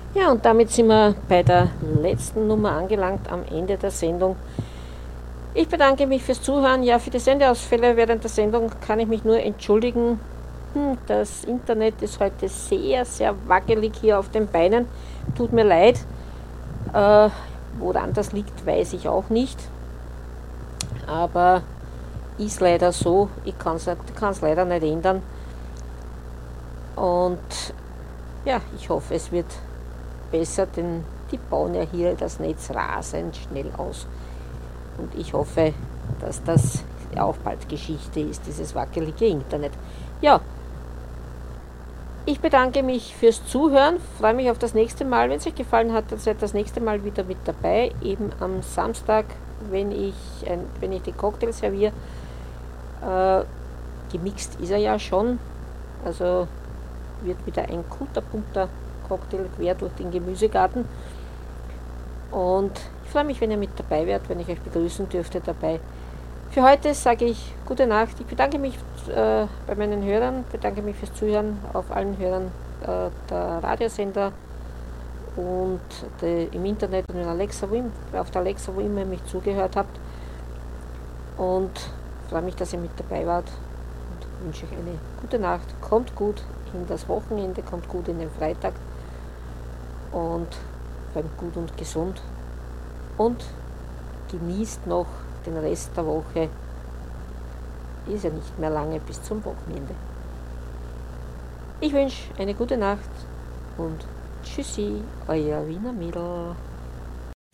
Ja, und damit sind wir bei der letzten Nummer angelangt, am Ende der Sendung. Ich bedanke mich fürs Zuhören. Ja, für die Sendeausfälle während der Sendung kann ich mich nur entschuldigen. Das Internet ist heute sehr, sehr wackelig hier auf den Beinen. Tut mir leid. Woran das liegt, weiß ich auch nicht. Aber ist leider so. Ich kann es leider nicht ändern. Und ja, ich hoffe, es wird besser, denn die bauen ja hier das Netz rasend schnell aus. Und ich hoffe, dass das auch bald Geschichte ist, dieses wackelige Internet. Ja, ich bedanke mich fürs Zuhören, freue mich auf das nächste Mal. Wenn es euch gefallen hat, dann seid das nächste Mal wieder mit dabei, eben am Samstag, wenn ich den Cocktail serviere. Gemixt ist er ja schon, also wird wieder ein kunterbuntem Cocktail quer durch den Gemüsegarten. Und ich freue mich, wenn ihr mit dabei werdet, wenn ich euch begrüßen dürfte dabei. Für heute sage ich gute Nacht. Ich bedanke mich bei meinen Hörern, bedanke mich fürs Zuhören auf allen Hörern der Radiosender und im Internet und auf der Alexa, wo immer ihr mich zugehört habt. Und freue mich, dass ihr mit dabei wart und wünsche euch eine gute Nacht. Kommt gut in das Wochenende, kommt gut in den Freitag und bleibt gut und gesund und genießt noch den Rest der Woche. Ist ja nicht mehr lange bis zum Wochenende. Ich wünsche eine gute Nacht und tschüssi, euer Wiener Mädel.